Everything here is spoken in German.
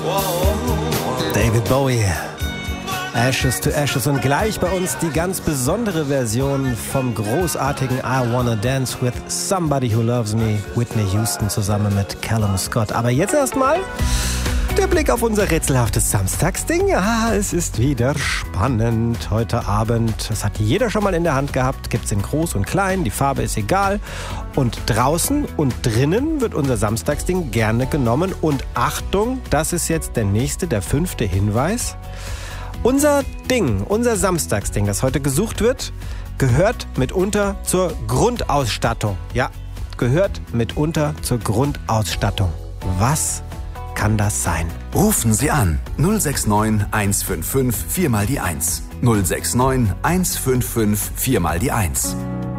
David Bowie, Ashes to Ashes, und gleich bei uns die ganz besondere Version vom großartigen I Wanna Dance with Somebody Who Loves Me, Whitney Houston zusammen mit Callum Scott. Aber jetzt erstmal der Blick auf unser rätselhaftes Samstagsding. Ja, es ist wieder spannend heute Abend. Das hat jeder schon mal in der Hand gehabt. Gibt's in groß und klein, die Farbe ist egal. Und draußen und drinnen wird unser Samstagsding gerne genommen. Und Achtung, das ist jetzt der 5. Hinweis. Unser Ding, unser Samstagsding, das heute gesucht wird, gehört mitunter zur Grundausstattung. Ja, gehört mitunter zur Grundausstattung. Was kann das sein? Rufen Sie an 069 155 4 mal die 1. 069 155 4 mal die 1.